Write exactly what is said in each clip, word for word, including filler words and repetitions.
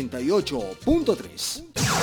ochenta y ocho punto tres.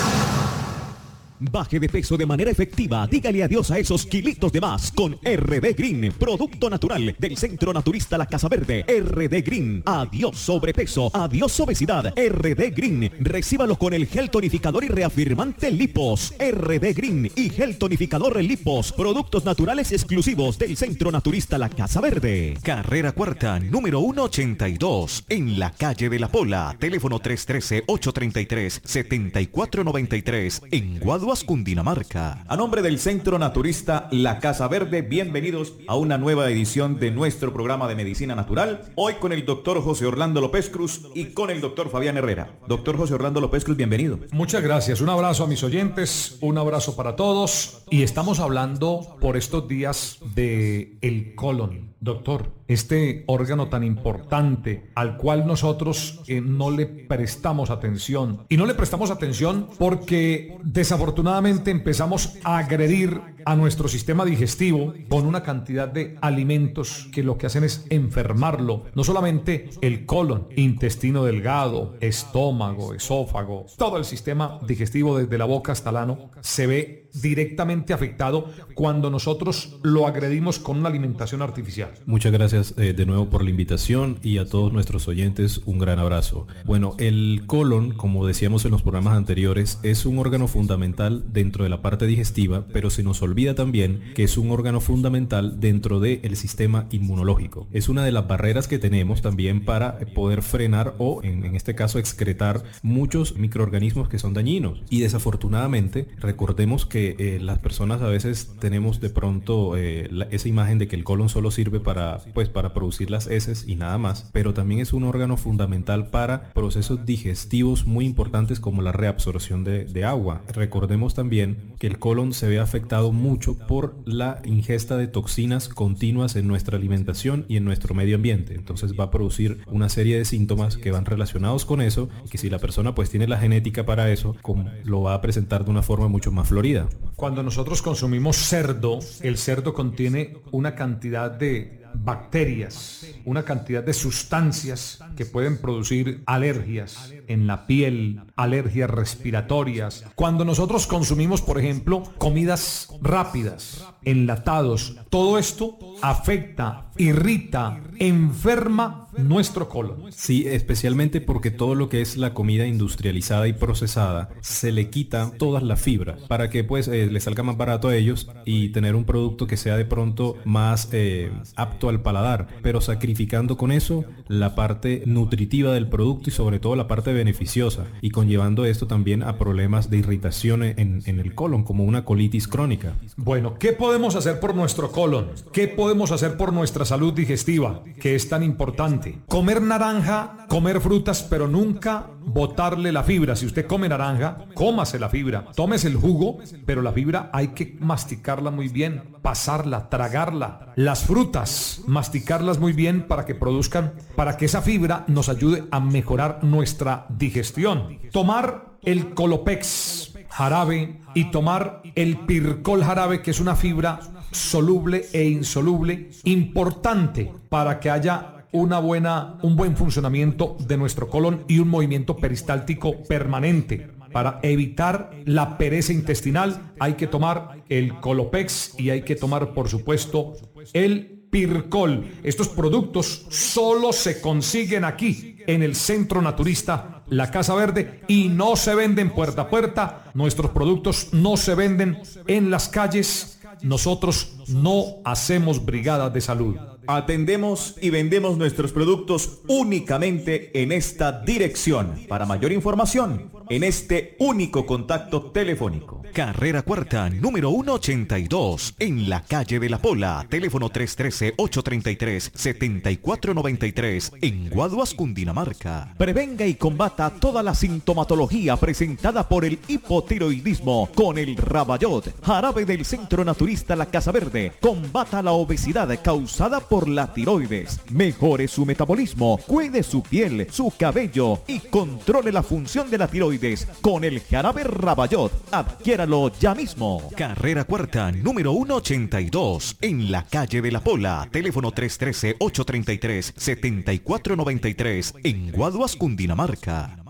Baje de peso de manera efectiva. Dígale adiós a esos kilitos de más con R D Green, producto natural del Centro Naturista La Casa Verde. R D Green. Adiós sobrepeso, adiós obesidad. R D Green. Recíbalo con el gel tonificador y reafirmante Lipos. R D Green y gel tonificador Lipos. Productos naturales exclusivos del Centro Naturista La Casa Verde. Carrera Cuarta, número ciento ochenta y dos, en la calle de La Pola. Teléfono tres uno tres, ocho tres tres, siete cuatro nueve tres, en Guaduas, Cundinamarca. A nombre del Centro Naturista La Casa Verde, bienvenidos a una nueva edición de nuestro programa de Medicina Natural. Hoy con el doctor José Orlando López Cruz y con el doctor Fabián Herrera. Doctor José Orlando López Cruz, bienvenido. Muchas gracias. Un abrazo a mis oyentes, un abrazo para todos. Y estamos hablando por estos días de el colon. Doctor, este órgano tan importante al cual nosotros eh, no le prestamos atención. Y no le prestamos atención porque desafortunadamente empezamos a agredir a nuestro sistema digestivo con una cantidad de alimentos que lo que hacen es enfermarlo. No solamente el colon, intestino delgado, estómago, esófago, todo el sistema digestivo desde la boca hasta el ano se ve directamente afectado cuando nosotros lo agredimos con una alimentación artificial. Muchas gracias eh, de nuevo por la invitación y a todos nuestros oyentes un gran abrazo. Bueno, el colon, como decíamos en los programas anteriores, es un órgano fundamental dentro de la parte digestiva, pero se nos olvida también que es un órgano fundamental dentro del sistema inmunológico. Es una de las barreras que tenemos también para poder frenar o, en, en este caso, excretar muchos microorganismos que son dañinos. Y desafortunadamente, recordemos que eh, las personas a veces tenemos de pronto eh, la, esa imagen de que el colon solo sirve para, pues, para producir las heces y nada más, pero también es un órgano fundamental para procesos digestivos muy importantes como la reabsorción de, de agua. Recordemos también que el colon se ve afectado mucho por la ingesta de toxinas continuas en nuestra alimentación y en nuestro medio ambiente. Entonces va a producir una serie de síntomas que van relacionados con eso y que si la persona pues tiene la genética para eso, como lo va a presentar de una forma mucho más florida. Cuando nosotros consumimos cerdo, el cerdo contiene una cantidad de bacterias, una cantidad de sustancias que pueden producir alergias en la piel, alergias respiratorias. Cuando nosotros consumimos, por ejemplo, comidas rápidas, enlatados, todo esto afecta, irrita, enferma nuestro colon. Sí, especialmente porque todo lo que es la comida industrializada y procesada se le quita todas las fibras para que pues eh, le salga más barato a ellos y tener un producto que sea de pronto más eh, apto al paladar, pero sacrificando con eso la parte nutritiva del producto y sobre todo la parte beneficiosa, y conllevando esto también a problemas de irritación en, en el colon, como una colitis crónica. Bueno, ¿qué podemos hacer por nuestro colon? ¿Qué podemos hacer por nuestra salud digestiva, que es tan importante? Comer naranja, comer frutas, pero nunca botarle la fibra. Si usted come naranja, cómase la fibra, tómese el jugo, pero la fibra hay que masticarla muy bien, pasarla, tragarla. Las frutas, masticarlas muy bien para que produzcan, para que esa fibra nos ayude a mejorar nuestra digestión. Tomar el Colopex jarabe y tomar el Pircol jarabe, que es una fibra soluble e insoluble, importante para que haya una buena, un buen funcionamiento de nuestro colon y un movimiento peristáltico permanente. Para evitar la pereza intestinal hay que tomar el Colopex y hay que tomar, por supuesto, el Pircol. Estos productos solo se consiguen aquí en el Centro Naturista La Casa Verde y no se venden puerta a puerta. Nuestros productos no se venden en las calles. Nosotros no hacemos brigadas de salud. Atendemos y vendemos nuestros productos únicamente en esta dirección. Para mayor información, en este único contacto telefónico. Carrera Cuarta, número ciento ochenta y dos, en la calle de La Pola. Teléfono tres uno tres, ocho tres tres, siete cuatro nueve tres, en Guaduas, Cundinamarca. Prevenga y combata toda la sintomatología presentada por el hipotiroidismo con el Rabayot, jarabe del Centro Naturista La Casa Verde. Combata la obesidad causada por la tiroides. Mejore su metabolismo, cuide su piel, su cabello y controle la función de la tiroides con el jarabe Rabayot. Adquiéralo ya mismo. Carrera Cuarta, número ciento ochenta y dos, en la calle de La Pola. Teléfono tres uno tres, ocho tres tres, siete cuatro nueve tres, en Guaduas, Cundinamarca.